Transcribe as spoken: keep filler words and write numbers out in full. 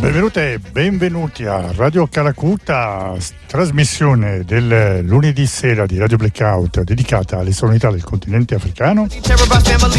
Benvenute e benvenuti a Radio Calacuta, trasmissione del lunedì sera di Radio Blackout dedicata alle sonorità del continente africano.